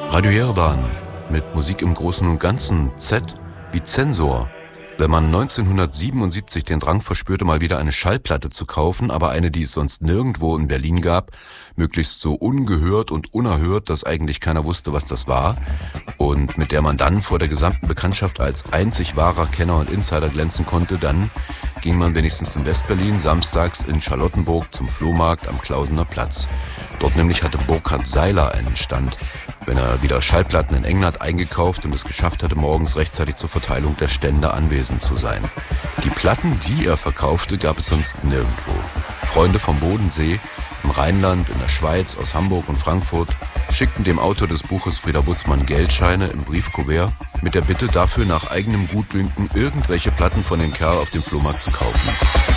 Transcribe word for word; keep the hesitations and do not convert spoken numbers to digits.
Radio Jerewan mit Musik im Großen und Ganzen, Z wie Zensor. Wenn man neunzehnhundertsiebenundsiebzig den Drang verspürte, mal wieder eine Schallplatte zu kaufen, aber eine, die es sonst nirgendwo in Berlin gab, möglichst so ungehört und unerhört, dass eigentlich keiner wusste, was das war, und mit der man dann vor der gesamten Bekanntschaft als einzig wahrer Kenner und Insider glänzen konnte, dann ging man wenigstens in Westberlin samstags in Charlottenburg zum Flohmarkt am Klausener Platz. Dort nämlich hatte Burkhard Seiler einen Stand, wenn er wieder Schallplatten in England eingekauft und es geschafft hatte, morgens rechtzeitig zur Verteilung der Stände anwesend zu sein. Die Platten, die er verkaufte, gab es sonst nirgendwo. Freunde vom Bodensee, im Rheinland, in der Schweiz, aus Hamburg und Frankfurt schickten dem Autor des Buches Frieder Butzmann Geldscheine im Briefkuvert mit der Bitte, dafür nach eigenem Gutdünken irgendwelche Platten von dem Kerl auf dem Flohmarkt zu kaufen.